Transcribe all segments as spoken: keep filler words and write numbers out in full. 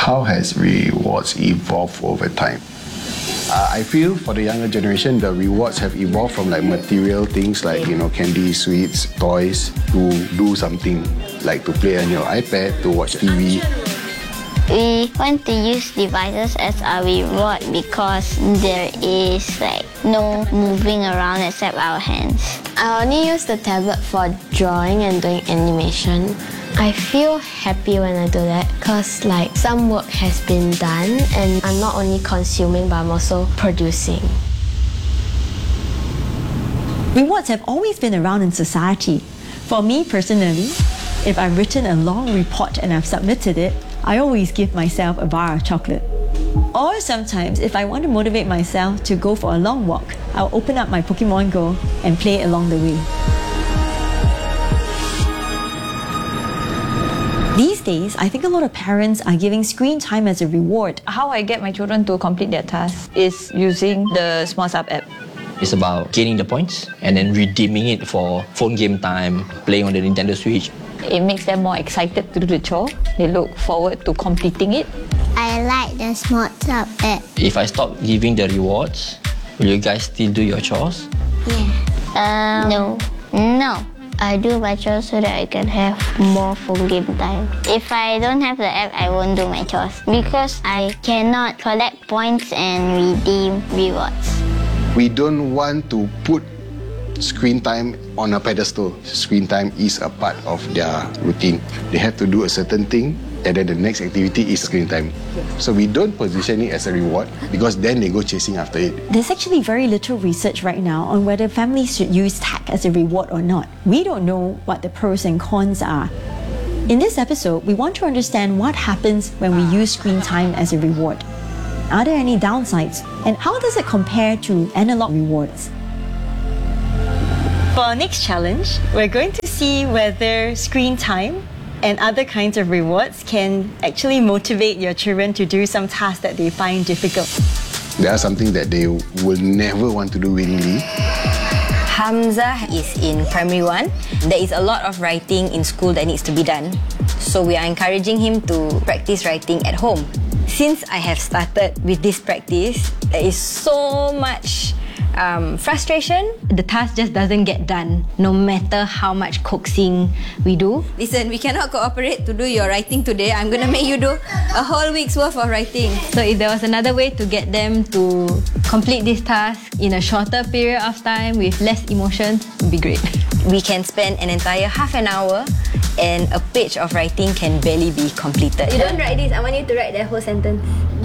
How has rewards evolved over time? Uh, I feel for the younger generation, the rewards have evolved from like material things like, you know, candy, sweets, toys, to do something like to play on your iPad, to watch T V. We want to use devices as a reward because there is like no moving around except our hands. I only use the tablet for drawing and doing animation. I feel happy when I do that because like some work has been done and I'm not only consuming but I'm also producing. Rewards have always been around in society. For me personally, if I've written a long report and I've submitted it, I always give myself a bar of chocolate. Or sometimes, if I want to motivate myself to go for a long walk, I'll open up my Pokemon Go and play along the way. These days, I think a lot of parents are giving screen time as a reward. How I get my children to complete their tasks is using the SmallSub app. It's about gaining the points and then redeeming it for phone game time, playing on the Nintendo Switch. It makes them more excited to do the chore. They look forward to completing it. I like the SmallSub app. If I stop giving the rewards, will you guys still do your chores? Yeah. Um, no. No. I do my chores so that I can have more phone game time. If I don't have the app, I won't do my chores because I cannot collect points and redeem rewards. We don't want to put screen time on a pedestal. Screen time is a part of their routine. They have to do a certain thing and then the next activity is screen time. So we don't position it as a reward because then they go chasing after it. There's actually very little research right now on whether families should use tech as a reward or not. We don't know what the pros and cons are. In this episode, we want to understand what happens when we use screen time as a reward. Are there any downsides? And how does it compare to analog rewards? For our next challenge, we're going to see whether screen time and other kinds of rewards can actually motivate your children to do some tasks that they find difficult. There are something that they will never want to do willingly. Hamza is in primary one. There is a lot of writing in school that needs to be done. So we are encouraging him to practice writing at home. Since I have started with this practice, there is so much um, frustration. The task just doesn't get done, no matter how much coaxing we do. Listen, we cannot cooperate to do your writing today. I'm going to make you do a whole week's worth of writing. So if there was another way to get them to complete this task in a shorter period of time with less emotions, it would be great. We can spend an entire half an hour and a page of writing can barely be completed. You don't write this, I want you to write that whole sentence.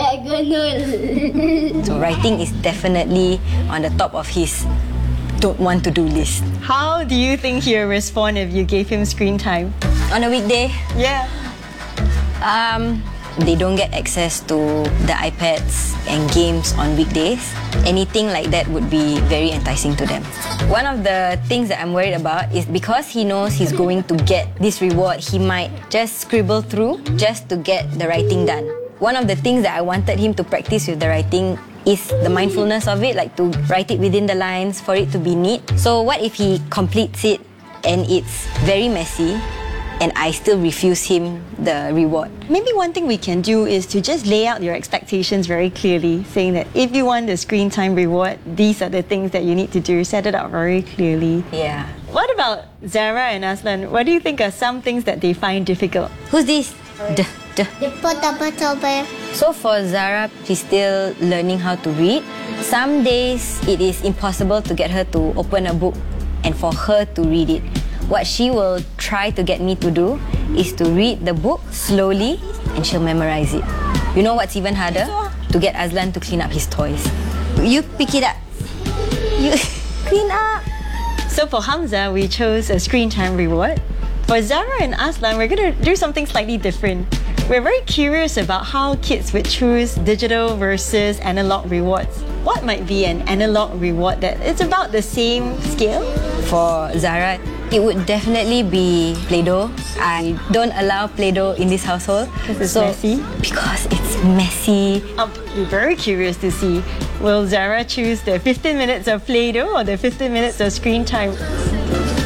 So writing is definitely on the top of his don't want to do list. How do you think he'll respond if you gave him screen time? On a weekday, Yeah. um, they don't get access to the iPads and games on weekdays. Anything like that would be very enticing to them. One of the things that I'm worried about is because he knows he's going to get this reward, he might just scribble through just to get the writing done. One of the things that I wanted him to practice with the writing is the mindfulness of it, like to write it within the lines, for it to be neat. So what if he completes it and it's very messy and I still refuse him the reward? Maybe one thing we can do is to just lay out your expectations very clearly, saying that if you want the screen time reward, these are the things that you need to do. Set it out very clearly. Yeah. What about Zara and Aslan? What do you think are some things that they find difficult? Who's this? Duh, duh. So for Zara, she's still learning how to read. Some days it is impossible to get her to open a book and for her to read it. What she will try to get me to do is to read the book slowly and she'll memorize it. You know what's even harder? To get Aslan to clean up his toys. You pick it up. You clean up. So for Hamza, we chose a screen time reward. For Zara and Aslan, we're going to do something slightly different. We're very curious about how kids would choose digital versus analog rewards. What might be an analog reward that is about the same scale? For Zara, it would definitely be Play-Doh. I don't allow Play-Doh in this household. Because it's so, messy? Because it's messy. I'm very curious to see, will Zara choose the fifteen minutes of Play-Doh or the fifteen minutes of screen time?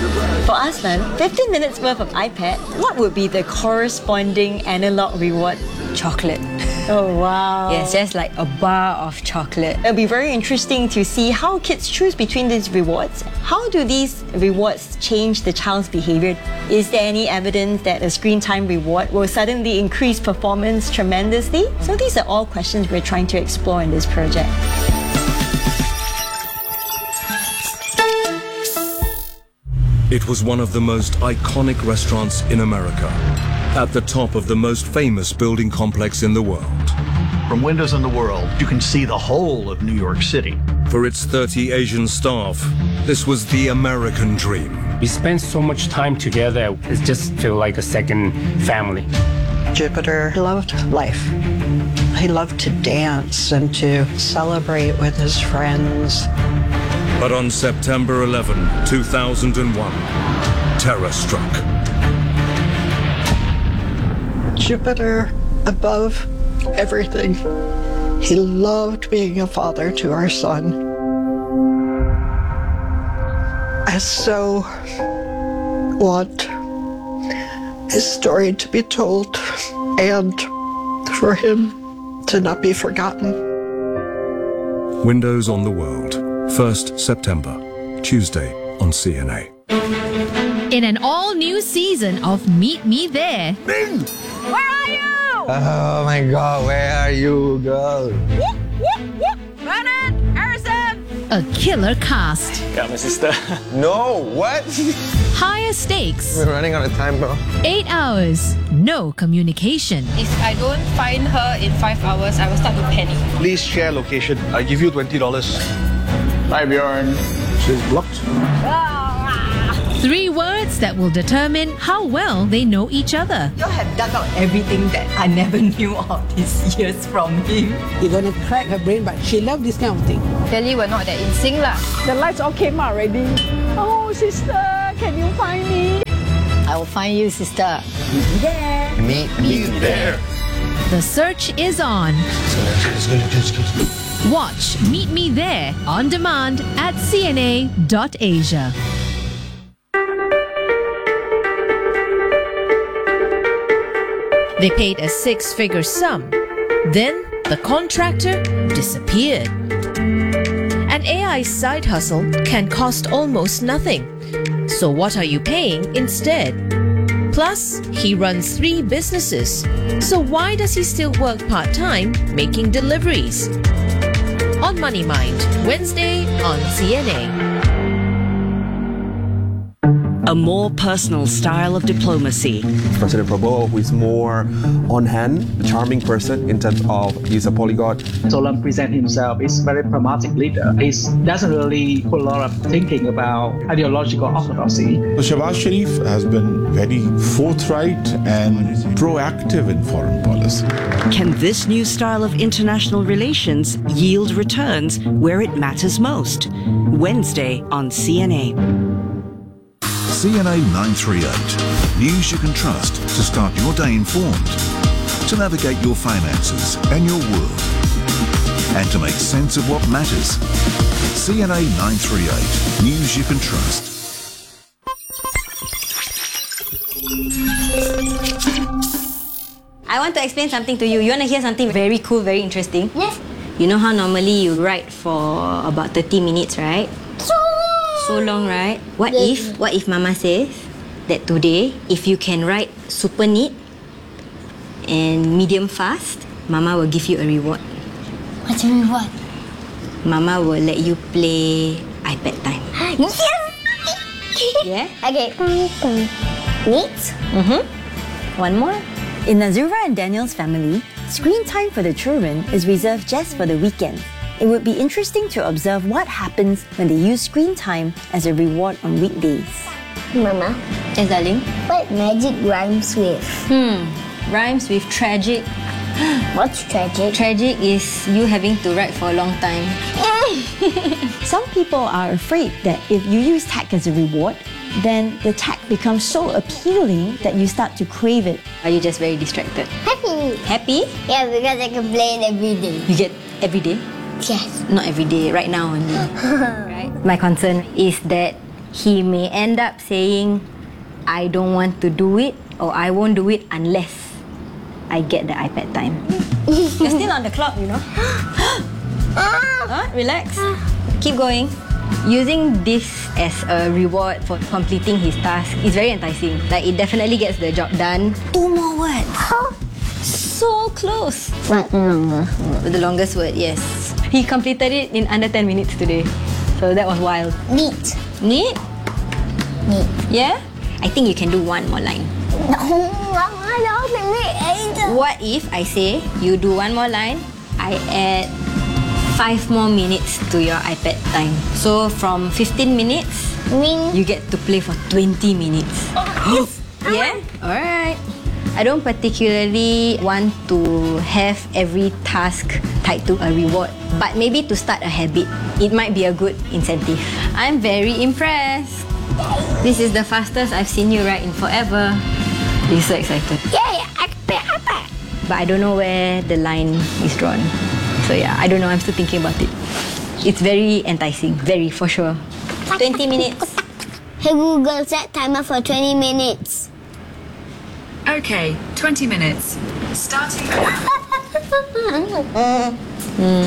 For Aslan, fifteen minutes worth of iPad, what would be the corresponding analog reward? Chocolate. Oh, wow. Yes, just like a bar of chocolate. It'll be very interesting to see how kids choose between these rewards. How do these rewards change the child's behavior? Is there any evidence that a screen time reward will suddenly increase performance tremendously? So these are all questions we're trying to explore in this project. It was one of the most iconic restaurants in America, at the top of the most famous building complex in the world. From windows in the world, you can see the whole of New York City. For its thirty Asian staff, this was the American dream. We spend so much time together, it just feels like a second family. Jupiter loved life. He loved to dance and to celebrate with his friends. But on September eleventh, two thousand one, terror struck. Jupiter above everything. He loved being a father to our son. I so want his story to be told and for him to not be forgotten. Windows on the World, first September, Tuesday on C N A. In an all-new season of Meet Me There. Ming! Where are you? Oh my god, where are you, girl? Whoop, whoop, whoop. Vernon, Harrison. A killer cast. Yeah, my sister. No, what? Higher stakes. We're running out of time, bro. Eight hours. No communication. If I don't find her in five hours, I will start to panic. Please share location. I give you twenty dollars. Bye, Bjorn. She's blocked. Three words that will determine how well they know each other. You have dug out everything that I never knew all these years from him. You're gonna crack her brain, but she loves this kind of thing. Clearly, we're not that in sync lah. The lights all came out already. Oh, sister, can you find me? I will find you, sister. Meet me there. Meet me there. The search is on. Watch Meet Me There on demand at C N A dot Asia. They paid a six-figure sum. Then the contractor disappeared. An A I side hustle can cost almost nothing. So what are you paying instead? Plus, he runs three businesses. So why does he still work part-time making deliveries? On Money Mind, Wednesday on C N A. A more personal style of diplomacy. President Prabowo, who is more on hand, a charming person in terms of he's a polyglot. Solan presents himself as a very pragmatic leader. He doesn't really put a lot of thinking about ideological orthodoxy. Shehbaz Sharif has been very forthright and proactive in foreign policy. Can this new style of international relations yield returns where it matters most? Wednesday on C N A. C N A nine thirty-eight. News you can trust to start your day informed, to navigate your finances and your world, and to make sense of what matters. C N A nine thirty-eight. News you can trust. I want to explain something to you. You want to hear something very cool, very interesting? Yes. You know how normally you write for about thirty minutes, right? So So long, right? What yes. if, what if Mama says that today, if you can write super neat and medium fast, Mama will give you a reward. What's a reward? Mama will let you play iPad time. Yes! Yeah? Okay. Neat? Mm-hmm. One more. In Nazura and Daniel's family, screen time for the children is reserved just for the weekend. It would be interesting to observe what happens when they use screen time as a reward on weekdays. Mama. Yes, darling? What magic rhymes with? Hmm. Rhymes with tragic. What's tragic? Tragic is you having to write for a long time. Some people are afraid that if you use tech as a reward, then the tech becomes so appealing that you start to crave it. Are you just very distracted? Happy. Happy? Yeah, because I can play it every day. You get every day? Yes. Not every day, right now only. Right? My concern is that he may end up saying, I don't want to do it, or I won't do it unless I get the iPad time. You're still on the clock, you know. Huh? Relax. Keep going. Using this as a reward for completing his task is very enticing. Like, it definitely gets the job done. Two more words. So close. What the longest word? The longest word, yes. He completed it in under ten minutes today. So that was wild. Neat. Neat? Neat. Yeah? I think you can do one more line. No, I don't need What if I say you do one more line, I add five more minutes to your iPad time. So from fifteen minutes, Mean. you get to play for twenty minutes. Yeah? Alright. I don't particularly want to have every task tied to a reward, but maybe to start a habit, it might be a good incentive. I'm very impressed. This is the fastest I've seen you write in forever. You're so excited. Yeah, iPad, iPad. But I don't know where the line is drawn. So yeah, I don't know. I'm still thinking about it. It's very enticing. Very, for sure. twenty minutes. Hey Google, set timer for twenty minutes. Okay, twenty minutes. Starting Mm.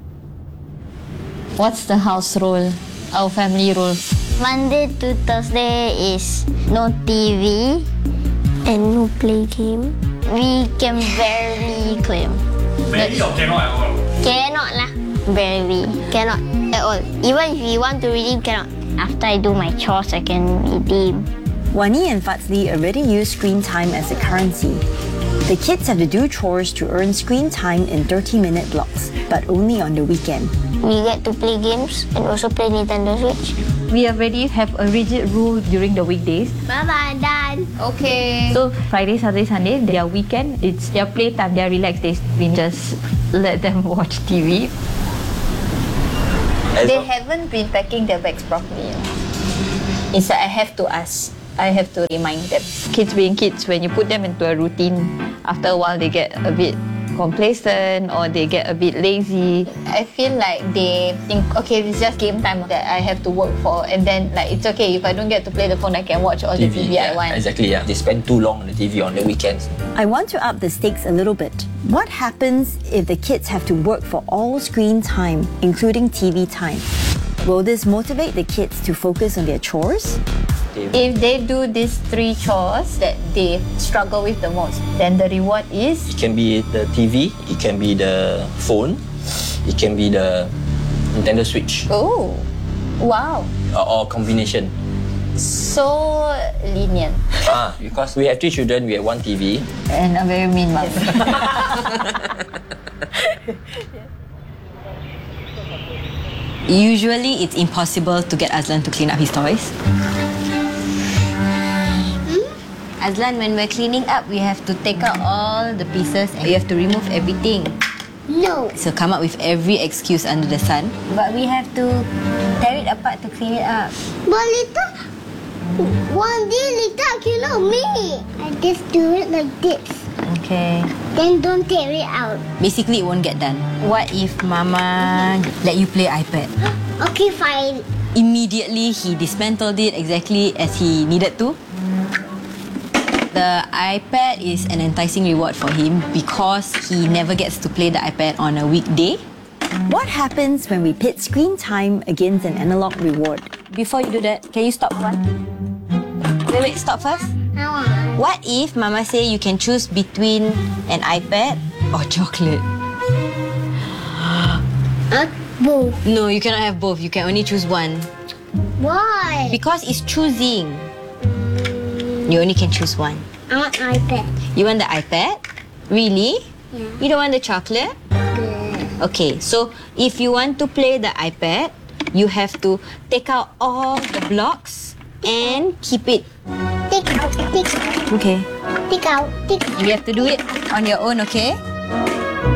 What's the house rule? Our family rule? Monday to Thursday is no T V and no play game. We can barely claim. Barely or cannot at all? Cannot lah. Barely. Cannot at all. Even if we want to redeem, cannot. After I do my chores, I can redeem. Wani and Fatzli already use screen time as a currency. The kids have to do chores to earn screen time in thirty minute blocks, but only on the weekend. We get to play games and also play Nintendo Switch. We already have a rigid rule during the weekdays. Bye-bye, Dad. Okay. So Friday, Saturday, Sunday, their weekend, it's their playtime, their relaxed days. We just let them watch T V. They haven't been packing their bags properly. It's like I have to ask. I have to remind them. Kids being kids, when you put them into a routine, after a while they get a bit complacent or they get a bit lazy. I feel like they think, okay, it's just game time that I have to work for, and then like it's okay if I don't get to play the phone, I can watch all the T V yeah, I want. Exactly, yeah. They spend too long on the T V on the weekends. I want to up the stakes a little bit. What happens if the kids have to work for all screen time, including T V time? Will this motivate the kids to focus on their chores? If they do these three chores that they struggle with the most, then the reward is? It can be the T V, it can be the phone, it can be the Nintendo Switch. Oh, wow. Or, or combination. So lenient. Ah, because we have three children, we have one T V. And a very mean mom. Usually, it's impossible to get Azlan to clean up his toys. Azlan, when we're cleaning up, we have to take out all the pieces and we have to remove everything. No. So come up with every excuse under the sun. But we have to tear it apart to clean it up. But later, one day later, I cannot make. I just do it like this. Okay. Then don't tear it out. Basically, it won't get done. What if Mama let you play iPad? Okay, fine. Immediately, he dismantled it exactly as he needed to. The iPad is an enticing reward for him because he never gets to play the iPad on a weekday. What happens when we pit screen time against an analog reward? Before you do that, can you stop one? Wait, wait, stop first. What if Mama say you can choose between an iPad or chocolate? Uh, both. No, you cannot have both. You can only choose one. Why? Because it's choosing. You only can choose one. I want iPad. You want the iPad? Really? Yeah. You don't want the chocolate? Good. Okay, so if you want to play the iPad, you have to take out all the blocks and keep it. Take out, take out. Okay. Take out, take out. You have to do it on your own, okay?